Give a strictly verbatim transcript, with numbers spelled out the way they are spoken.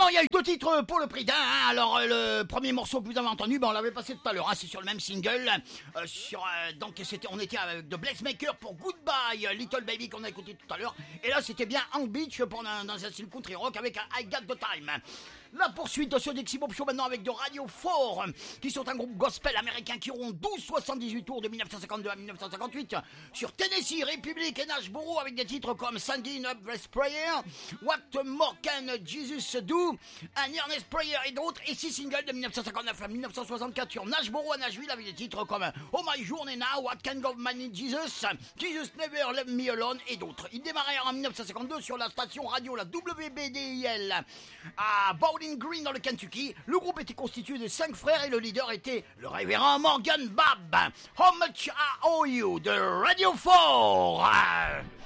Finalement, il y a eu deux titres pour le prix d'un. Hein. Alors, euh, le premier morceau que vous avez entendu, ben, on l'avait passé tout à l'heure. Hein. C'est sur le même single. Euh, sur, euh, donc, c'était, on était avec The Blessmaker pour Goodbye Little Baby qu'on a écouté tout à l'heure. Et là, c'était bien On Beach pour un, dans un style country rock avec un I Got the Time. La poursuite de ce Dixie Pop Show maintenant avec de Radio four, qui sont un groupe gospel américain qui auront douze soixante-dix-huit tours de dix-neuf cent cinquante-deux à dix-neuf cent cinquante-huit sur Tennessee, Republic et Nashboro avec des titres comme Sending Up the Prayer, What More Can Jesus Do, un Earnest Prayer et d'autres, et six singles de dix-neuf cent cinquante-neuf à dix-neuf cent soixante-quatre sur Nashboro à Nashville avec des titres comme Oh My Journey Now, What Kind of Man is Jesus, Jesus Never Left Me Alone et d'autres. Ils démarrèrent en dix-neuf cent cinquante-deux sur la station radio la W B D I L à Bowling Green dans le Kentucky. Le groupe était constitué de cinq frères et le leader était le révérend Morgan Babb. How Much I Owe You de Radio four.